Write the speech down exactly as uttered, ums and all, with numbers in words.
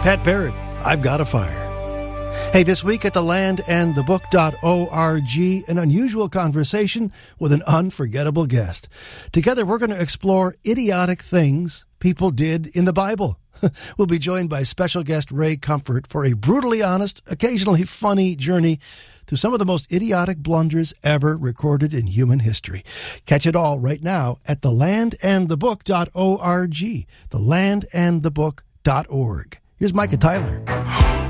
Pat Barrett, I've Got a Fire. Hey, this week at the land and the book dot org, an unusual conversation with an unforgettable guest. Together, we're going to explore idiotic things people did in the Bible. We'll be joined by special guest Ray Comfort for a brutally honest, occasionally funny journey through some of the most idiotic blunders ever recorded in human history. Catch it all right now at the land and the book dot org, the land and the book dot org. Here's Micah Tyler.